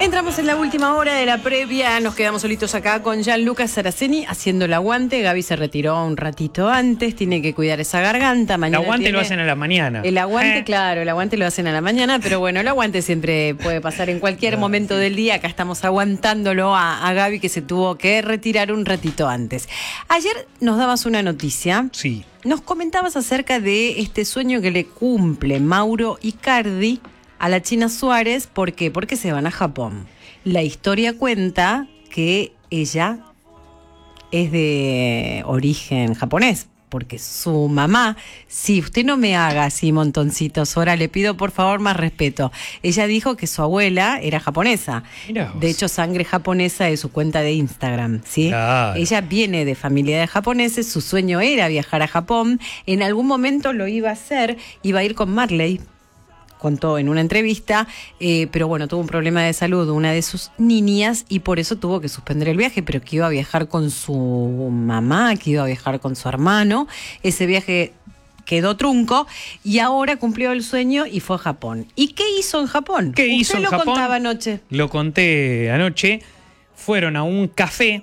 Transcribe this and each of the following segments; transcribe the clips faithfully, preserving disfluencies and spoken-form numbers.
Entramos en la última hora de la previa, nos quedamos solitos acá con Gianluca Saraceni haciendo el aguante. Gaby se retiró un ratito antes, tiene que cuidar esa garganta. Mañana el aguante tiene... lo hacen a la mañana. El aguante, eh. claro, el aguante lo hacen a la mañana, pero bueno, el aguante siempre puede pasar en cualquier momento del día. Acá estamos aguantándolo a, a Gaby, que se tuvo que retirar un ratito antes. Ayer nos dabas una noticia. Sí. Nos comentabas acerca de este sueño que le cumple Mauro Icardi a la China Suárez. ¿Por qué? Porque se van a Japón. La historia cuenta que ella es de origen japonés, porque su mamá, si usted no me haga así montoncitos, ahora le pido por favor más respeto. Ella dijo que su abuela era japonesa. De hecho, sangre japonesa es su cuenta de Instagram, ¿sí? Claro. Ella viene de familia de japoneses, su sueño era viajar a Japón. En algún momento lo iba a hacer, iba a ir con Marley, contó en una entrevista, eh, pero bueno, tuvo un problema de salud una de sus niñas y por eso tuvo que suspender el viaje, pero que iba a viajar con su mamá, que iba a viajar con su hermano. Ese viaje quedó trunco y ahora cumplió el sueño y fue a Japón. ¿Y qué hizo en Japón? ¿Qué hizo en Japón? Japón? Lo contaba anoche. Lo conté anoche. Fueron a un café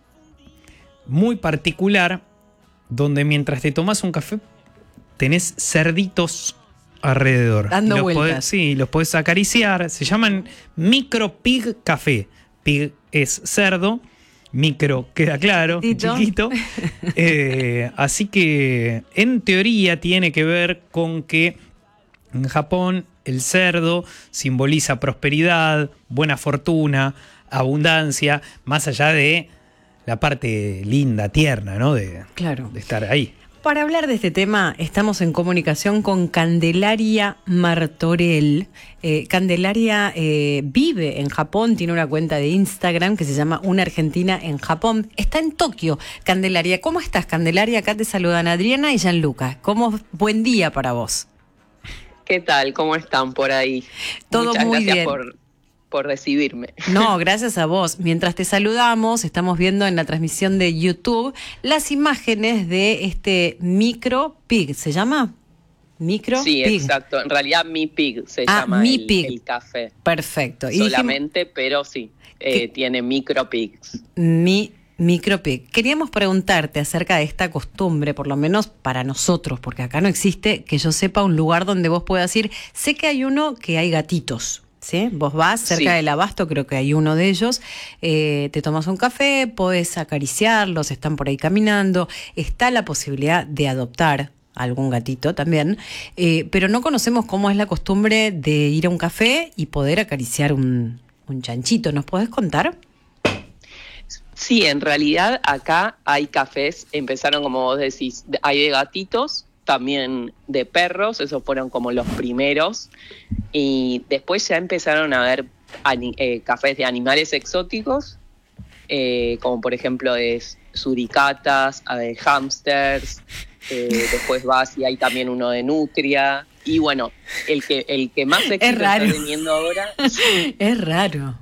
muy particular donde mientras te tomas un café tenés cerditos alrededor. Dando los vueltas. Podés, sí, los podés acariciar. Se llaman Micro Pig Café. Pig es cerdo. Micro queda claro, Chiquito. chiquito. Eh, así que en teoría tiene que ver con que en Japón el cerdo simboliza prosperidad, buena fortuna, abundancia, más allá de la parte linda, tierna, ¿no? De, claro. de estar ahí. Para hablar de este tema, estamos en comunicación con Candelaria Martorell. Eh, Candelaria eh, vive en Japón, tiene una cuenta de Instagram que se llama Una Argentina en Japón. Está en Tokio. Candelaria, ¿cómo estás, Candelaria? Acá te saludan Adriana y Gianluca. ¿Cómo? Buen día para vos. ¿Qué tal? ¿Cómo están por ahí? Todo Muchas muy gracias bien. por, por recibirme. No, gracias a vos. Mientras te saludamos, estamos viendo en la transmisión de YouTube las imágenes de este Micro Pig. ¿Se llama? Micro Sí, Pig. exacto. En realidad Mi Pig se ah, llama Mi el, Pig. el café. Perfecto. Y Solamente, dijimos, pero sí, eh, tiene Micro Pigs. Mi Micro Pig. Queríamos preguntarte acerca de esta costumbre, por lo menos para nosotros, porque acá no existe, que yo sepa, un lugar donde vos puedas ir. Sé que hay uno que hay gatitos. ¿Sí? Vos vas cerca Sí. del Abasto, creo que hay uno de ellos, eh, te tomas un café, podés acariciarlos, están por ahí caminando, está la posibilidad de adoptar algún gatito también, eh, pero no conocemos cómo es la costumbre de ir a un café y poder acariciar un, un chanchito. ¿Nos podés contar? Sí, en realidad acá hay cafés, empezaron como vos decís, hay de gatitos, también de perros, esos fueron como los primeros, y después ya empezaron a haber ani- eh, cafés de animales exóticos, eh, como por ejemplo de suricatas, de hámsters, eh, después vas y hay también uno de nutria, y bueno, el que, el que más éxito está teniendo ahora... Es raro.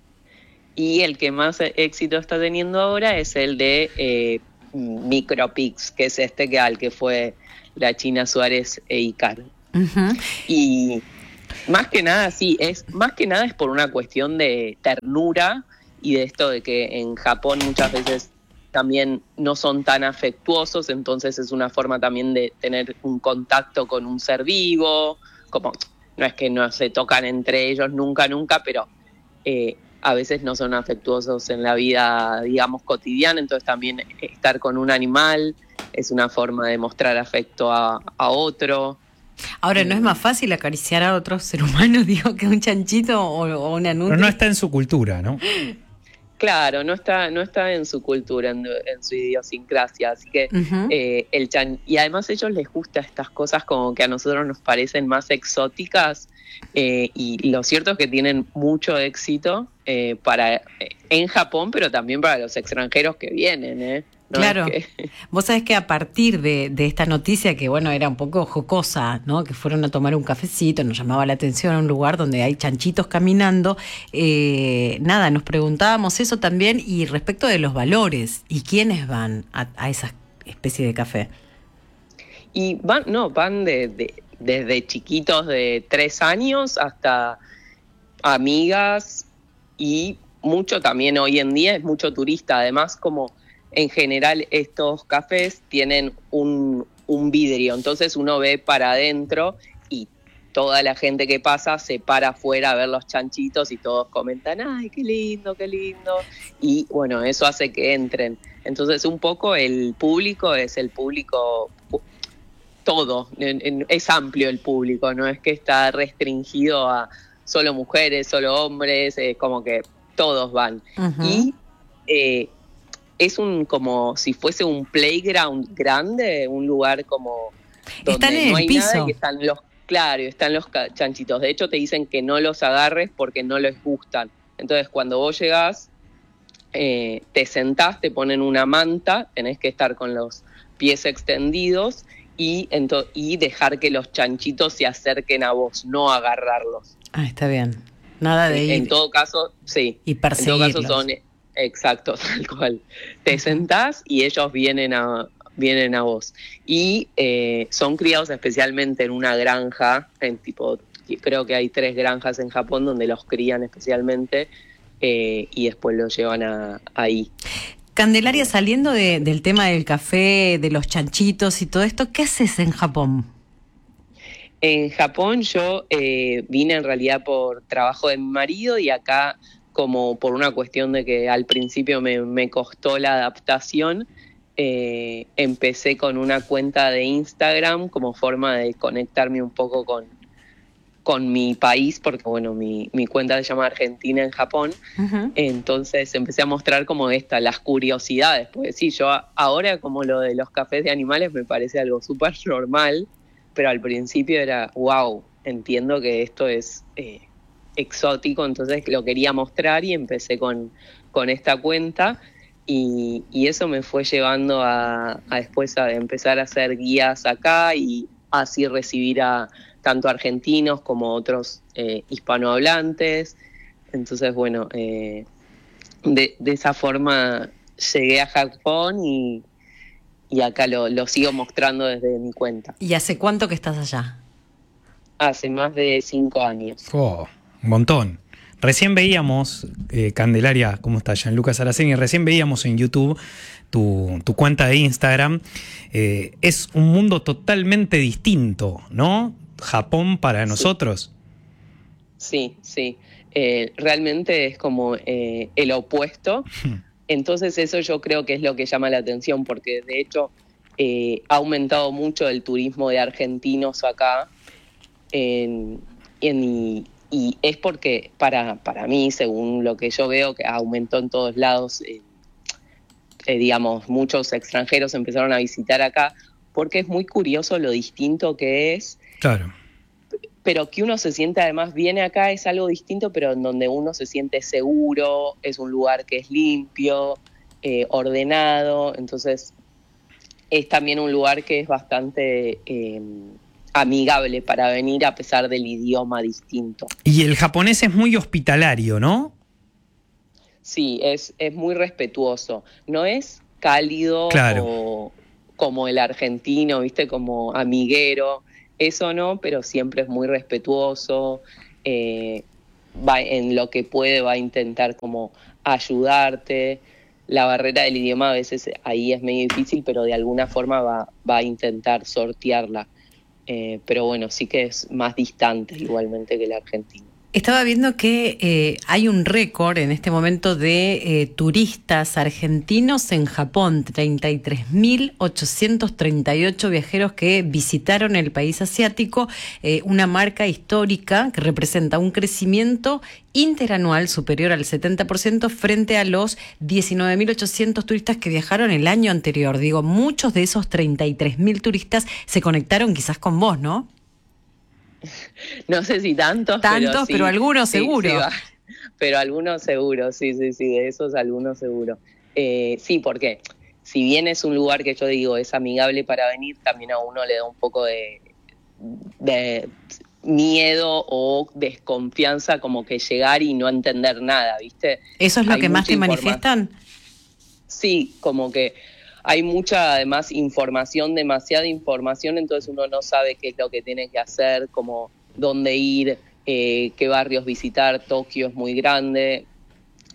Y el que más éxito está teniendo ahora es el de eh, Micro Pigs, que es este que al que fue la China Suárez e Icar. Uh-huh. Y más que nada, sí, es más que nada es por una cuestión de ternura y de esto de que en Japón muchas veces también no son tan afectuosos, entonces es una forma también de tener un contacto con un ser vivo, como no es que no se tocan entre ellos nunca, nunca, pero eh, a veces no son afectuosos en la vida, digamos, cotidiana, entonces también estar con un animal es una forma de mostrar afecto a, a otro. Ahora, ¿no es más fácil acariciar a otro ser humano, digo, que un chanchito o, o una nutria? Pero no está en su cultura, ¿no? Claro, no está, no está en su cultura, en, en su idiosincrasia, así que uh-huh. eh, el chan y además a ellos les gustan estas cosas como que a nosotros nos parecen más exóticas, eh, y lo cierto es que tienen mucho éxito eh, para eh, en Japón, pero también para los extranjeros que vienen, ¿eh? No claro, es que... vos sabés que a partir de, de esta noticia, que bueno, era un poco jocosa, ¿no? Que fueron a tomar un cafecito, nos llamaba la atención, a un lugar donde hay chanchitos caminando, eh, nada, nos preguntábamos eso también, y respecto de los valores, ¿y quiénes van a, a esa especie de café? Y van, no, van de, de, desde chiquitos de tres años hasta amigas y mucho también hoy en día es mucho turista, además como en general estos cafés tienen un, un vidrio, entonces uno ve para adentro y toda la gente que pasa se para afuera a ver los chanchitos y todos comentan, ay, qué lindo, qué lindo, y bueno, eso hace que entren. Entonces un poco el público es el público, todo, es amplio el público, no es que está restringido a solo mujeres, solo hombres, es como que todos van. Uh-huh. Y eh, es un como si fuese un playground grande, un lugar como donde están en no el hay piso. nada y están los, claro, están los chanchitos. De hecho te dicen que no los agarres porque no les gustan. Entonces cuando vos llegás, eh, te sentás, te ponen una manta, tenés que estar con los pies extendidos y, ento- y dejar que los chanchitos se acerquen a vos, no agarrarlos. Ah, está bien. Nada de ir. En todo caso, sí. Y perseguirlos. En todo caso son, exacto, tal cual. Te sentás y ellos vienen a, vienen a vos. Y eh, son criados especialmente en una granja, en tipo, creo que hay tres granjas en Japón donde los crían especialmente eh, y después los llevan a, ahí. Candelaria, saliendo de, del tema del café, de los chanchitos y todo esto, ¿qué haces en Japón? En Japón yo eh, vine en realidad por trabajo de mi marido y acá como por una cuestión de que al principio me, me costó la adaptación, eh, empecé con una cuenta de Instagram como forma de conectarme un poco con, con mi país, porque bueno, mi, mi cuenta se llama Argentina en Japón, uh-huh. Entonces empecé a mostrar como esta, las curiosidades, pues sí, yo ahora como lo de los cafés de animales me parece algo súper normal, pero al principio era, wow, entiendo que esto es eh, exótico, entonces lo quería mostrar y empecé con, con esta cuenta y, y eso me fue llevando a, a después a empezar a hacer guías acá y así recibir a tanto argentinos como otros eh, hispanohablantes. Entonces, bueno, eh, de, de esa forma llegué a Japón y Y acá lo, lo sigo mostrando desde mi cuenta. ¿Y hace cuánto que estás allá? Hace más de cinco años. Oh, un montón. Recién veíamos, eh, Candelaria, ¿cómo está? Gianluca Saraceni, recién veíamos en YouTube tu, tu cuenta de Instagram. Eh, es un mundo totalmente distinto, ¿no? Japón para nosotros. Sí, sí. Eh, realmente es como eh, el opuesto. Entonces eso yo creo que es lo que llama la atención, porque de hecho eh, ha aumentado mucho el turismo de argentinos acá, en, en, y, y es porque para, para mí, según lo que yo veo, que aumentó en todos lados, eh, eh, digamos, muchos extranjeros empezaron a visitar acá, porque es muy curioso lo distinto que es. Claro. Pero que uno se siente, además, viene acá, es algo distinto, pero en donde uno se siente seguro, es un lugar que es limpio, eh, ordenado, entonces es también un lugar que es bastante eh, amigable para venir a pesar del idioma distinto. Y el japonés es muy hospitalario, ¿no? Sí, es, es muy respetuoso, no es cálido claro. o, como el argentino, ¿viste? Como amiguero. Eso no, pero siempre es muy respetuoso, eh, va en lo que puede va a intentar como ayudarte. La barrera del idioma a veces ahí es medio difícil, pero de alguna forma va, va a intentar sortearla. Eh, pero bueno, sí que es más distante igualmente que el argentino. Estaba viendo que eh, hay un récord en este momento de eh, turistas argentinos en Japón, treinta y tres mil ochocientos treinta y ocho viajeros que visitaron el país asiático, eh, una marca histórica que representa un crecimiento interanual superior al setenta por ciento frente a los diecinueve mil ochocientos turistas que viajaron el año anterior. Digo, muchos de esos treinta y tres mil turistas se conectaron quizás con vos, ¿no? No sé si tantos, tantos, pero, sí, pero algunos sí, seguro. Sí, pero algunos seguro, sí, sí, sí, de esos algunos seguro. Eh, sí, porque si bien es un lugar que yo digo es amigable para venir, también a uno le da un poco de, de miedo o desconfianza como que llegar y no entender nada, ¿viste? ¿Eso es lo Hay que más te informa- manifiestan? Sí, como que hay mucha, además, información, demasiada información, entonces uno no sabe qué es lo que tiene que hacer, como dónde ir, eh, qué barrios visitar. Tokio es muy grande,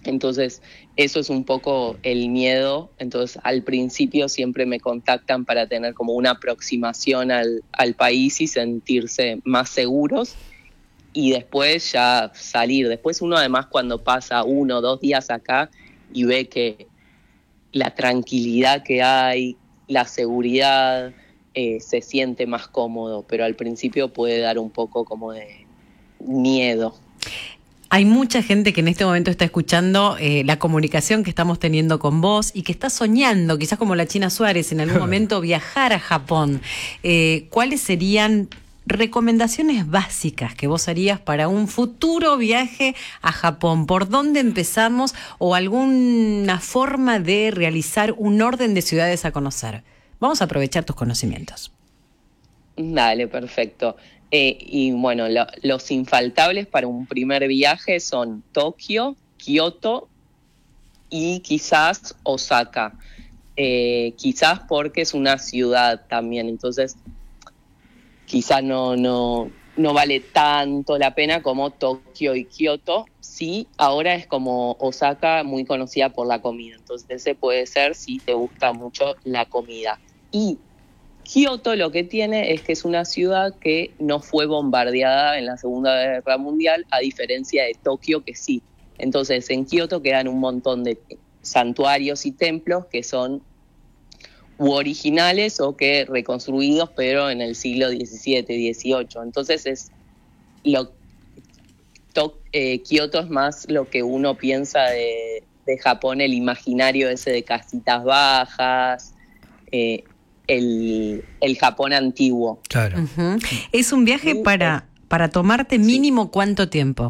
Entonces, eso es un poco el miedo. Entonces, al principio siempre me contactan para tener como una aproximación al, al país y sentirse más seguros. Y después ya salir. Después uno además cuando pasa uno o dos días acá y ve que la tranquilidad que hay, la seguridad, eh, se siente más cómodo, pero al principio puede dar un poco como de miedo. Hay mucha gente que en este momento está escuchando eh, la comunicación que estamos teniendo con vos y que está soñando, quizás como la China Suárez, en algún momento viajar a Japón. Eh, ¿Cuáles serían recomendaciones básicas que vos harías para un futuro viaje a Japón? ¿Por dónde empezamos? ¿O alguna forma de realizar un orden de ciudades a conocer? Vamos a aprovechar tus conocimientos. Dale, perfecto. Eh, y bueno, lo, los infaltables para un primer viaje son Tokio, Kioto y quizás Osaka. Eh, quizás porque es una ciudad también, entonces quizás no, no, no vale tanto la pena como Tokio y Kioto. Sí, ahora es como Osaka, muy conocida por la comida, entonces ese puede ser si te gusta mucho la comida. Y Kioto lo que tiene es que es una ciudad que no fue bombardeada en la Segunda Guerra Mundial, a diferencia de Tokio que sí. Entonces en Kioto quedan un montón de santuarios y templos que son u originales o que reconstruidos, pero en el siglo diecisiete, dieciocho. Entonces es lo to, eh, Kioto es más lo que uno piensa de, de Japón, el imaginario ese de casitas bajas, eh, el, el Japón antiguo. Claro. Uh-huh. Es un viaje para, para tomarte mínimo, sí. ¿Cuánto tiempo?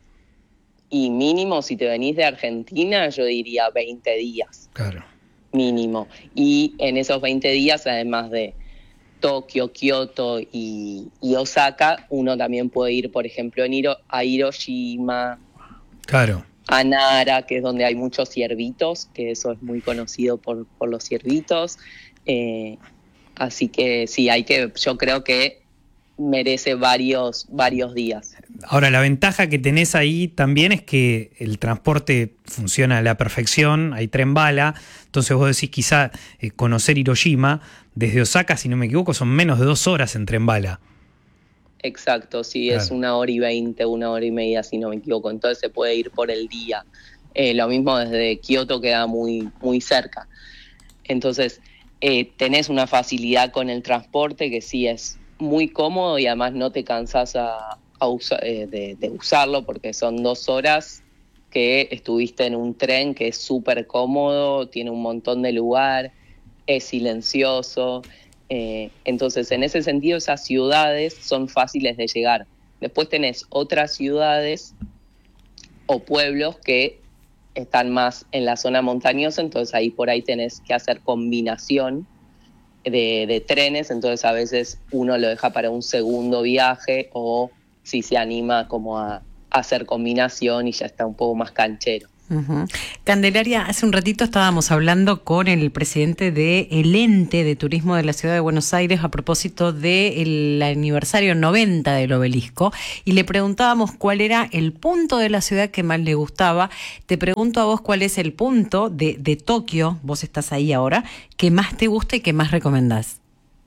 Y mínimo, si te venís de Argentina, yo diría veinte días. Claro. Mínimo. Y en esos veinte días, además de Tokio, Kioto y, y Osaka, uno también puede ir, por ejemplo, en Hiro, a Hiroshima, claro, a Nara, que es donde hay muchos ciervitos, que eso es muy conocido por, por los ciervitos. Eh, así que sí, hay que, yo creo que merece varios, varios días. Ahora, la ventaja que tenés ahí también es que el transporte funciona a la perfección, hay tren bala, entonces vos decís quizá eh, conocer Hiroshima, desde Osaka, si no me equivoco, son menos de dos horas en tren bala. Exacto, sí, claro. Es una hora y veinte, una hora y media, si no me equivoco, entonces se puede ir por el día. Eh, lo mismo desde Kioto queda muy, muy cerca. Entonces, eh, tenés una facilidad con el transporte que sí es muy cómodo y además no te cansás a, a usa, eh, de, de usarlo porque son dos horas que estuviste en un tren que es súper cómodo, tiene un montón de lugar, es silencioso. Eh, entonces, en ese sentido, esas ciudades son fáciles de llegar. Después tenés otras ciudades o pueblos que están más en la zona montañosa, entonces ahí por ahí tenés que hacer combinación De, de trenes, entonces a veces uno lo deja para un segundo viaje o si se anima como a, a hacer combinación y ya está un poco más canchero. Uh-huh. Candelaria, hace un ratito estábamos hablando con el presidente del ente de turismo de la ciudad de Buenos Aires a propósito del aniversario noventa del obelisco y le preguntábamos cuál era el punto de la ciudad que más le gustaba. Te pregunto a vos cuál es el punto de, de Tokio, vos estás ahí ahora, que más te gusta y que más recomendás.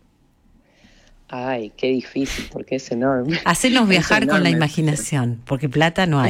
Ay, qué difícil, porque es enorme. Hacenos viajar es con la imaginación, porque plata no hay.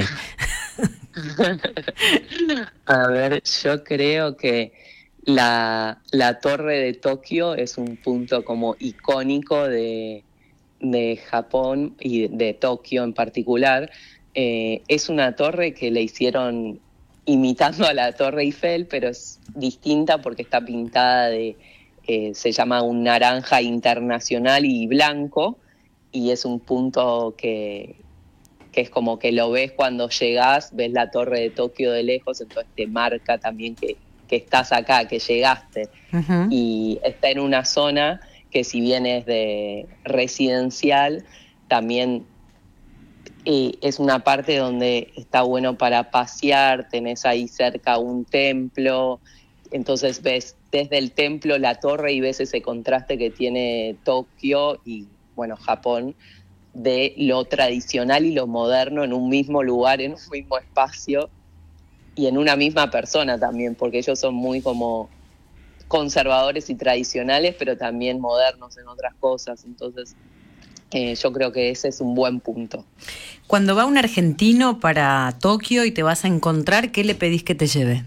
A ver, yo creo que la, la torre de Tokio es un punto como icónico de, de Japón y de, de Tokio en particular. Eh, es una torre que le hicieron imitando a la Torre Eiffel, pero es distinta porque está pintada de... Eh, se llama un naranja internacional y blanco, y es un punto que, que es como que lo ves cuando llegás, ves la torre de Tokio de lejos, entonces te marca también que, que estás acá, que llegaste. Uh-huh. Y está en una zona que si bien es de residencial, también eh, es una parte donde está bueno para pasear, tenés ahí cerca un templo, entonces ves desde el templo la torre y ves ese contraste que tiene Tokio y, bueno, Japón, de lo tradicional y lo moderno en un mismo lugar, en un mismo espacio. y en una misma persona también, porque ellos son muy como conservadores y tradicionales, pero también modernos en otras cosas. Entonces, eh, yo creo que ese es un buen punto. Cuando va un argentino para Tokio y te vas a encontrar, ¿qué le pedís que te lleve?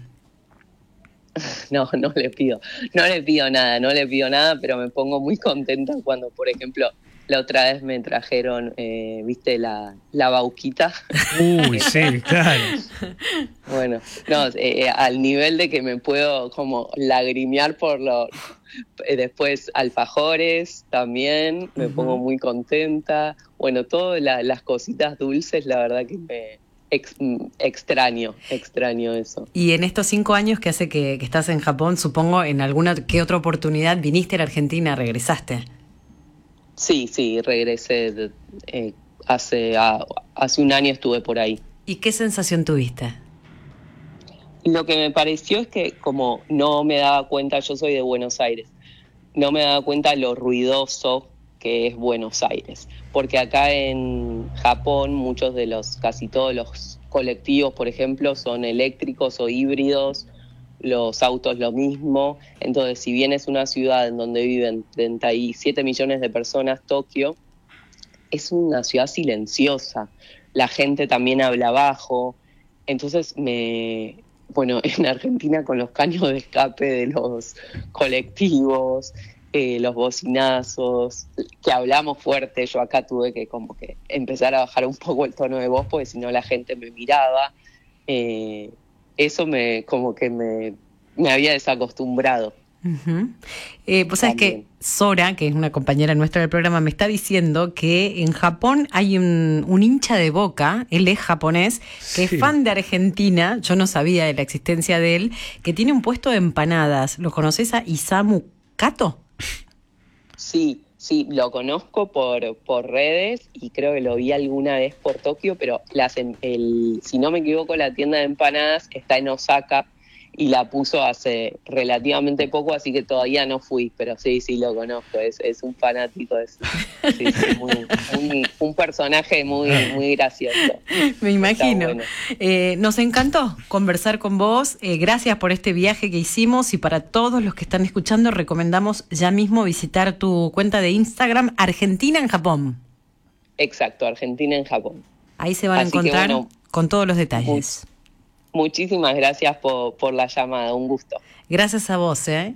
No, no le pido, no le pido nada, no le pido nada, pero me pongo muy contenta cuando, por ejemplo, la otra vez me trajeron, eh, ¿viste la, la bauquita? Uy, sí, claro. Bueno, no, eh, al nivel de que me puedo como lagrimear por lo... eh, después alfajores también, me Uh-huh. pongo muy contenta. Bueno, todas la, las cositas dulces, la verdad que me ex, extraño, extraño eso. Y en estos cinco años que hace que, que estás en Japón, supongo en alguna que otra oportunidad viniste a la Argentina, regresaste. Sí, sí, regresé de- eh, hace, a- hace un año estuve por ahí. ¿Y qué sensación tuviste? Lo que me pareció es que como no me daba cuenta, yo soy de Buenos Aires, no me daba cuenta lo ruidoso que es Buenos Aires. Porque acá en Japón muchos de los, casi todos los colectivos, por ejemplo, son eléctricos o híbridos, los autos lo mismo. Entonces, si bien es una ciudad en donde viven treinta y siete millones de personas, Tokio, es una ciudad silenciosa. La gente también habla bajo. Entonces, me bueno, en Argentina con los caños de escape de los colectivos, eh, los bocinazos, que hablamos fuerte, yo acá tuve que como que empezar a bajar un poco el tono de voz porque si no la gente me miraba. Eh, eso me como que me, me había desacostumbrado. Uh-huh. Eh, pues sabes que También. Sora, que es una compañera nuestra del programa, me está diciendo que en Japón hay un, un hincha de Boca, él es japonés, que Sí. es fan de Argentina, yo no sabía de la existencia de él, que tiene un puesto de empanadas. ¿Lo conoces a Isamu Kato? Sí, sí, lo conozco por, por redes y creo que lo vi alguna vez por Tokio, pero las, em- el, si no me equivoco, la tienda de empanadas está en Osaka y la puso hace relativamente poco, así que todavía no fui, pero sí, sí lo conozco, es, es un fanático de eso. Sí, sí, muy, muy- un personaje muy, muy gracioso. Me imagino. bueno. Eh, nos encantó conversar con vos. Eh, gracias por este viaje que hicimos y para todos los que están escuchando recomendamos ya mismo visitar tu cuenta de Instagram Argentina en Japón. Exacto, Argentina en Japón. Ahí se van a Así que, encontrar bueno, con todos los detalles. Muchísimas gracias por, por la llamada, un gusto. Gracias a vos, ¿eh?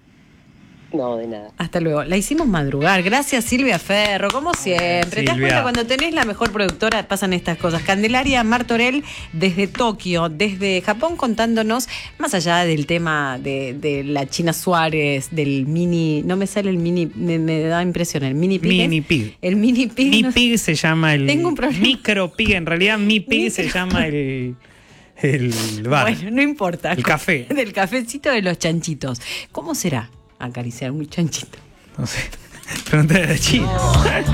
No, de nada. Hasta luego. La hicimos madrugar. Gracias, Silvia Ferro, como siempre. ¿Te das Silvia. cuenta? Cuando tenés la mejor productora pasan estas cosas. Candelaria Martorell desde Tokio, desde Japón, contándonos, más allá del tema de, de la China Suárez, del mini, no me sale el mini, me, me da impresión, el mini pig. Mini ¿es? pig. El mini pig. Mi no- pig se llama el Tengo un problema. micro pig, en realidad mi pig se Micro. llama el, el bar. Bueno, no importa. El café. Del cafecito de los chanchitos. ¿Cómo será acariciar un chanchito? No sé. Pregunta de China.